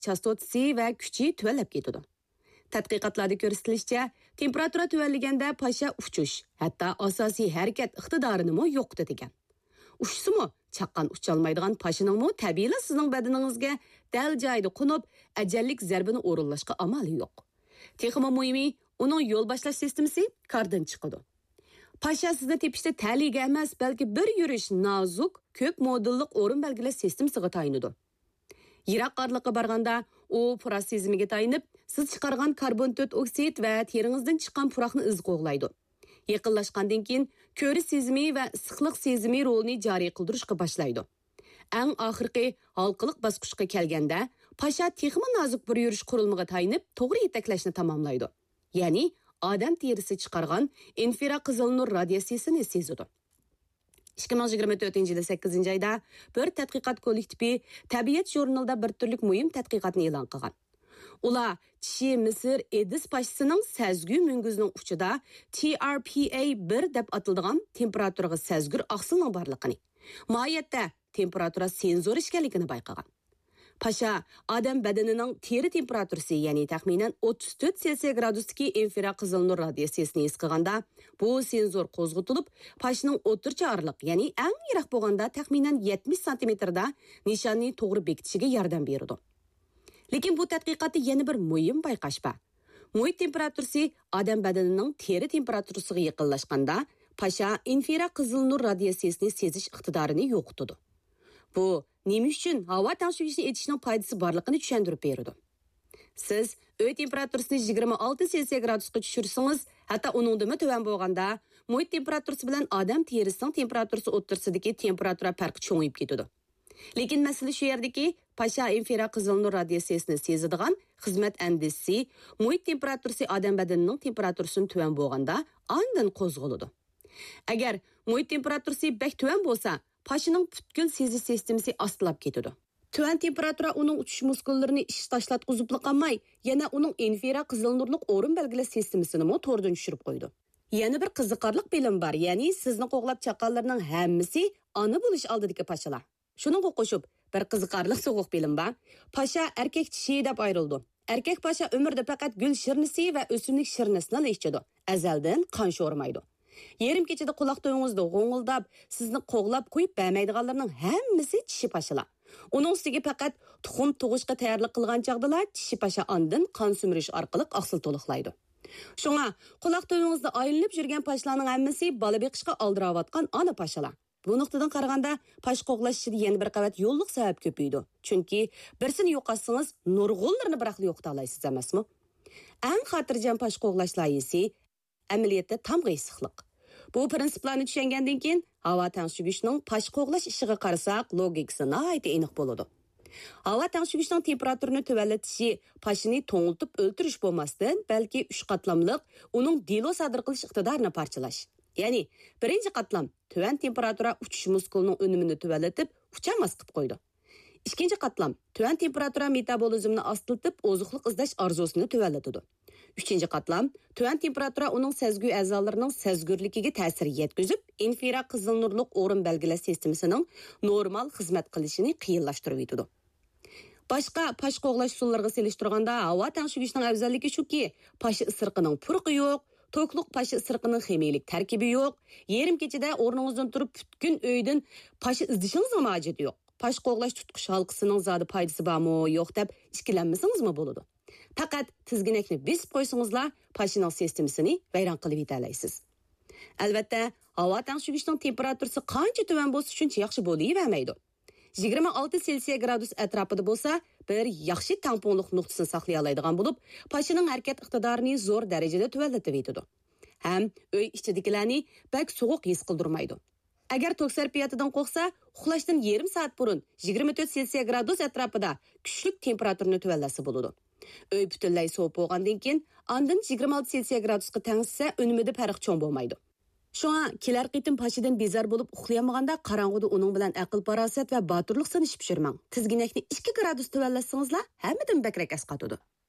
chastotasi va kuchi tuvallab ketadi. Tadqiqotlarda ko'rsatilishicha, temperatura tuvallaganda pasha uchish, hatto asosiy harakat iqtidorini yo'qotadi degan. Ushsimi, chaqqan ucholmaydigan pashiningmi tabiiyla sizning badaningizga dal joyida qo'nib, ajallik zarbini o'rinlashga amali yo'q. Texmo muhimi, uning yo'l boshlash sistemasi qardan chiqadi. Pasha sizni tepishda taliga emas, balki bir yurish nozuk, ko'p modulliq o'rin belgilash sistemasiga tayinadi. Yiroq orliqqa borganda, u puroq sezimiga tayinib, siz chiqargan karbon 4 oksid va teringizdan chiqqan puroqni iz qo'g'laydi. Yaqinlashgandan keyin ko'rish sezimi va issiqlik sezimi rolini joriy qildirishga boshlaydi. Eng oxirgi halqiliq bosqichga kelganda, pasha texmi nozik bir yurish qurilmaga tayinib, to'g'ri yetaklashni tamomlaydi. Ya'ni odam terisi chiqargan infraqizil nur radiatsiyasini sezadi. 2024 yili 8-oyda bir tadqiqot kollektivi Tabiat jurnalida bir turlik muhim tadqiqotni e'lon qilgan. Ular Çi Misir Edis pashisining sezgi munguzning uchida TRPA1 deb atiladigan temperaturaga sezgir oqsilning borligini, mohiyatda temperatura senzori ekanligini bayqagan. Pasha odam badanining teri temperaturasi, ya'ni taxminan 34 Selsiy gradusdagi infraqizil nur radiatsiyasini his qilganda, bu senzor qo'zg'atilib, pashining o'rtacha orliq, ya'ni eng yiroq bo'lganda taxminan 70 santimetrda nishonni to'g'ri bekitishiga yordam beradi. Lekin bu tadqiqotda yana bir muhim bayqash bor. Muhit temperaturasi odam badanining teri temperaturasiga yaqinlashganda, pasha infraqizil nur radiatsiyasini sezish iqtidorini yo'qotadi. Bu nima uchun havo tangshigishni etishning foydasi borligini tushuntirib beradi. Siz uy temperaturasini 26 Selsiy gradusga tushirsangiz, hatto uningdimi tuvan bo'lganda, muhit temperaturasi bilan odam terisining temperaturasi o'rtasidagi temperatura farqi cho'ngib ketadi. Lekin masala shu yerdaki, pasha infraqizil nur radiatsiyasini sezadigan xizmat andisi muhit temperaturasi odam badanining temperaturasidan tuvan bo'lganda, ondan qo'zg'aladi. Agar muhit temperaturasi bek tuvan bo'lsa, pashining butkul sezish sistemasi ostilab ketadi. Tuvan temperatura uning uchish muskullarini ish tashlatqizib qolmay, yana uning infraqizil nurlik o'rin belgilash sistemasini to'rdan tushirib qo'ydi. Yana bir qiziqarli bilim bor, ya'ni sizni qo'g'lab chaqqanlarning hammasi ona bo'lish oldidagi pashalar. Shuningga qo'shib, bir qiziqarli so'g'uq bilim bor. Pasha erkak tishi deb ayrildi. Erkak pasha umrda faqat gul shirnisi va o'simlik shirnisini ichadi. Azaldan qon sho'rmaydi. Yerim kechida quloq to'ng'izda g'o'ng'ildab, sizni qo'g'lab qo'yib bermaydiganlarning hammasi tishi pashalar. Uning ustiga faqat tuxum tug'ishga tayyorlik qilgan chaqdalar tishi pasha ondan qon sumirish orqali oqsil to'liqlaydi. Shunga quloq to'ng'izda aylanib yurgan pashalarning hammasi bola beqishga oldirayotgan ona pashalar. Bu nuqtadan qaraganda pash qo'g'lash ishida yana bir qavat yo'lliq sabab ko'paydi. Chunki birsini yo'qotsangiz, nurg'unlarni biraqli yo'qota olasiz emasmi? Eng xotirjam pash qo'g'lash loyihasi amaliyotda tamg'i issiqlik. Bu prinsiplarni tushungandan keyin havo tangshigishning pash qo'g'lash ishiga qarasak, logikasi nihoyat aniq bo'ladi. Havo tangshigishning temperaturini tuvallatishi pashini to'ngiltib o'ltirish bo'lmasdan, balki 3 qatlamliq uning dilo sodir qilish iqtidorini parchalash. Ya'ni, birinchi qatlam tuvan temperatura uchish muskulining unumini tuvallatib, uchamas qilib qo'ydi. Ikkinchi qatlam tuvan temperatura metabolizmni ostiltib, oziqlik izlash orzusini tuvallatadi. Uchinchi qatlam tuvan temperatura uning sezgi a'zolarining sezgirligiga ta'sir yetkazib, infraqizil nurlik o'rin belgilash sistemasining normal xizmat qilishini qiyinlashtirib yetadi. Boshqa pash qo'g'lash usullariga selishtirganda havo tangshigishning afzalligi shuki, pash isiriqining purqi yo'q, to'qliq pash isiriqining ximiylik tarkibi yo'q, yerim kechida o'rningizdan turib butkul uydan pash izdishingiz hojat yo'q. Pash qo'g'lash tutqish halqasining zodi foydasi bormi, yo'q deb ikkilanmasingizmi bo'ladi. Faqat tizginakni besib qo'ysangizlar, pashining sistemasini vayron qilib yetalaysiz. Albatta, havo tangshigishning temperaturasi qancha tuvan bo'lsa, shuncha yaxshi bo'lavermaydi. 26 Selsiy gradus atrofida bo'lsa, bir yaxshi tamponliq nuqtasini saqlay oladigan bo'lib, pashining harakat iqtidorini zo'r darajada tuvallatib yetadi. Ham uy ichidagilarni bak sovuq his qildirmaydi. Agar tok sarfiyatidan qo'rqsa, uxlashdan yarim soat burun 24 Selsiy gradus atrofida kuchli temperaturani tuvallasa bo'ladi. Uy butunlay sovuq bo'lgandan keyin, ondan 26 Selsiy gradusga tangsa, unumida farq cho'ng bo'lmaydi. Shunga kelar qitim pashidan bezar bo'lib uxlayamaganda qorong'uda uning bilan aql parosat va botirlik sinishib pishirmang. Tizginakni 2 gradus tuvallasangizlar, hammadan bakrak asqatadi.